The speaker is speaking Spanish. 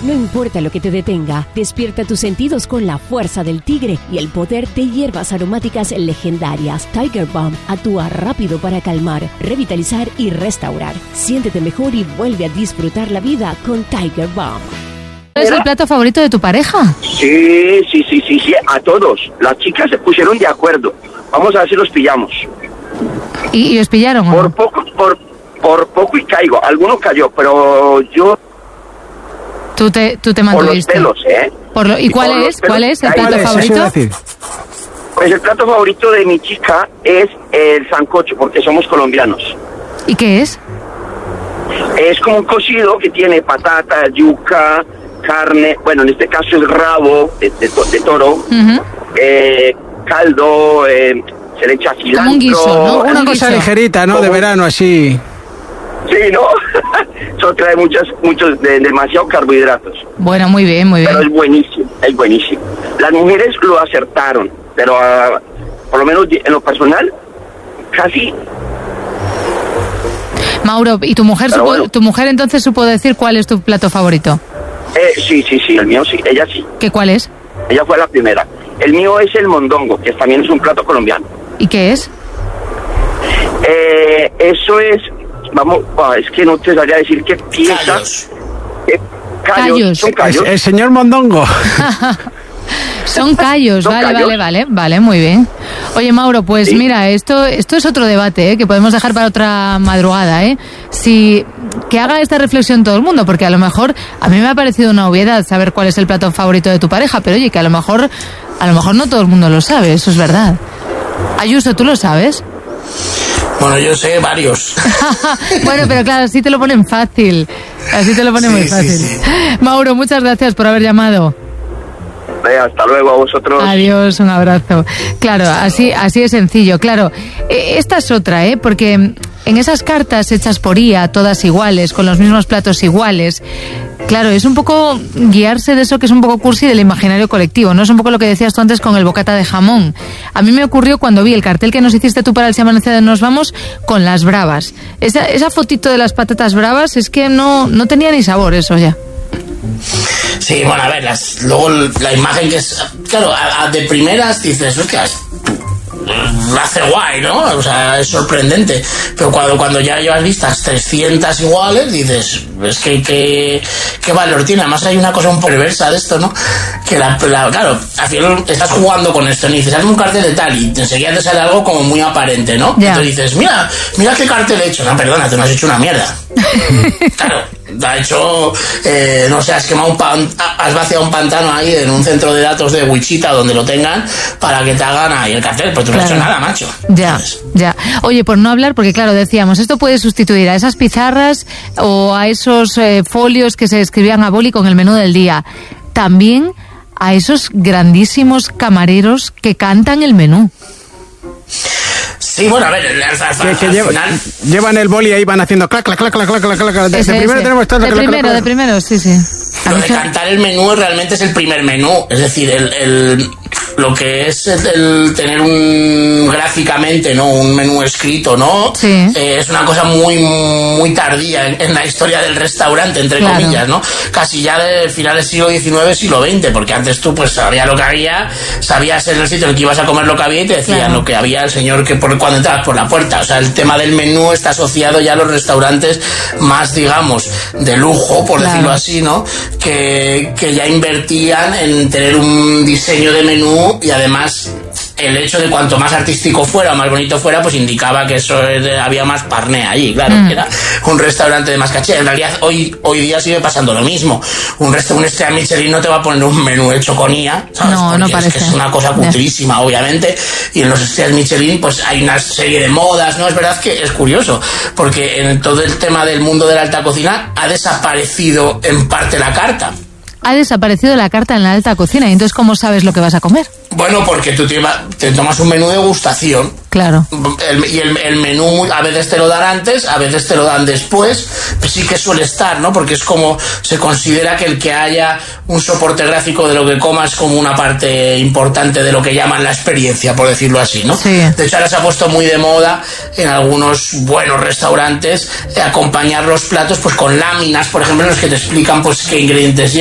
No importa lo que te detenga, despierta tus sentidos con la fuerza del tigre y el poder de hierbas aromáticas legendarias. Tiger Balm actúa rápido para calmar, revitalizar y restaurar. Siéntete mejor y vuelve a disfrutar la vida con Tiger Balm. ¿Es el plato favorito de tu pareja? Sí, a todos. Las chicas se pusieron de acuerdo. Vamos a ver si los pillamos. ¿Y os pillaron? Por poco y caigo. Alguno cayó, pero yo... Tú te mantuviste. Por los pelos, ¿Y cuál es? ¿Cuál es el plato favorito? Pues el plato favorito de mi chica es el sancocho, porque somos colombianos. ¿Y qué es? Es como un cocido que tiene patata, yuca, carne, bueno, en este caso es rabo de toro, caldo, se le echa cilantro. Como un guiso, ¿no? Una cosa ligerita, ¿no? De verano, así. Sí, ¿no? Eso trae demasiados carbohidratos. Bueno, muy bien, muy bien. Pero es buenísimo. Las mujeres lo acertaron, pero por lo menos en lo personal, casi... Mauro, ¿y tu mujer entonces supo decir cuál es tu plato favorito? Sí, el mío sí, ella sí. ¿Cuál es? Ella fue la primera. El mío es el mondongo, que también es un plato colombiano. ¿Y qué es? Eso es... es que no te sabría decir qué pieza. Callos. Son callos. El señor mondongo. Son callos, vale, muy bien. Oye, Mauro, pues sí. Mira, esto es otro debate, que podemos dejar para otra madrugada, que haga esta reflexión todo el mundo, porque a lo mejor a mí me ha parecido una obviedad saber cuál es el plato favorito de tu pareja, pero oye, que a lo mejor no todo el mundo lo sabe, eso es verdad. Ayuso, ¿tú lo sabes? Bueno, yo sé varios. Bueno, pero claro, así te lo ponen fácil. Muy fácil. Sí. Mauro, muchas gracias por haber llamado. Hasta luego a vosotros. Adiós, un abrazo. Claro, así es sencillo. Claro, esta es otra, porque en esas cartas hechas por IA, todas iguales, con los mismos platos iguales, claro, es un poco guiarse de eso que es un poco cursi del imaginario colectivo, ¿no? Es un poco lo que decías tú antes con el bocata de jamón. A mí me ocurrió cuando vi el cartel que nos hiciste tú para el Si Amanece de Nos Vamos con las bravas. Esa fotito de las patatas bravas es que no tenía ni sabor eso ya. Sí, bueno, a ver, luego la imagen que es... Claro, de primeras dices, hostia, hace guay, ¿no? O sea, es sorprendente. Pero cuando ya llevas vistas 300 iguales, dices, es que qué valor tiene. Además hay una cosa un poco perversa de esto, ¿no? Que claro, al final estás jugando con esto, y dices, hazme un cartel de tal, y enseguida te sale algo como muy aparente, ¿no? Yeah. Entonces dices, mira qué cartel he hecho. No, perdona, tú no has hecho una mierda. Claro, ha hecho, no sé, has vaciado un pantano ahí en un centro de datos de Wichita donde lo tengan para que te hagan ahí el cartel, pero tú no has hecho nada, macho. Ya. Oye, por no hablar, porque claro, decíamos, esto puede sustituir a esas pizarras o a esos folios que se escribían a boli con el menú del día. También a esos grandísimos camareros que cantan el menú. Sí, bueno, a ver, al final... Llevan el boli y ahí van haciendo clac, clac, clac, clac, clac, clac, clac. Tenemos todo de primero, sí. Lo de cantar el menú realmente es el primer menú, es decir, lo que es el tener gráficamente, ¿no? Un menú escrito, ¿no? Sí. Es una cosa muy, muy tardía en la historia del restaurante, entre comillas, ¿no? Casi ya del final del siglo XIX, siglo XX, porque antes tú pues sabías lo que había, sabías en el sitio en el que ibas a comer lo que había y te decían lo que había el señor cuando entrabas por la puerta. O sea, el tema del menú está asociado ya a los restaurantes más, digamos, de lujo, por decirlo así, ¿no? Que ya invertían en tener un diseño de menú, y además el hecho de cuanto más artístico fuera o más bonito fuera, pues indicaba que eso había más parné allí, claro, que era un restaurante de más caché. En realidad hoy día sigue pasando lo mismo. Un estrella Michelin no te va a poner un menú hecho con IA, ¿sabes? No parece. Es que es una cosa cutrísima, obviamente, y en los estrellas Michelin pues hay una serie de modas, ¿no? Es verdad que es curioso, porque en todo el tema del mundo de la alta cocina ha desaparecido en parte la carta. Ha desaparecido la carta en la alta cocina, y entonces ¿cómo sabes lo que vas a comer? Bueno, porque tú te tomas un menú de degustación. Claro. Y el menú a veces te lo dan antes, a veces te lo dan después, pues sí que suele estar, ¿no? Porque es como se considera que el que haya un soporte gráfico de lo que comas como una parte importante de lo que llaman la experiencia, por decirlo así, ¿no? Sí. De hecho, ahora se ha puesto muy de moda en algunos buenos restaurantes acompañar los platos pues con láminas, por ejemplo, en los que te explican pues qué ingredientes llevan.